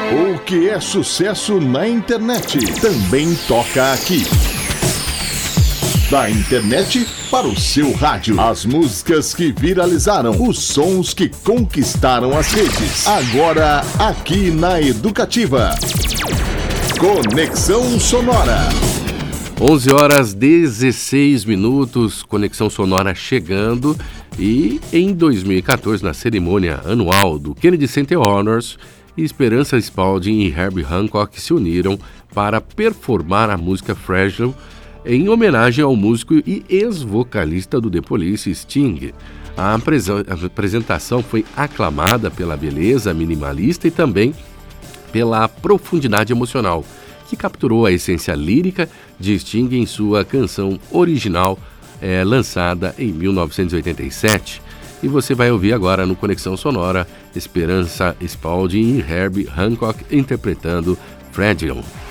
O que é sucesso na internet também toca aqui. Da internet para o seu rádio. As músicas que viralizaram, os sons que conquistaram as redes. Agora, aqui na Educativa. Conexão Sonora. 11h16, Conexão Sonora chegando. E em 2014, na cerimônia anual do Kennedy Center Honors, Esperança Spalding e Herbie Hancock se uniram para performar a música Fragile em homenagem ao músico e ex-vocalista do The Police, Sting. A apresentação foi aclamada pela beleza minimalista e também pela profundidade emocional, que capturou a essência lírica de Sting em sua canção original, lançada em 1987. E você vai ouvir agora no Conexão Sonora Esperança Spalding e Herbie Hancock interpretando Fragile.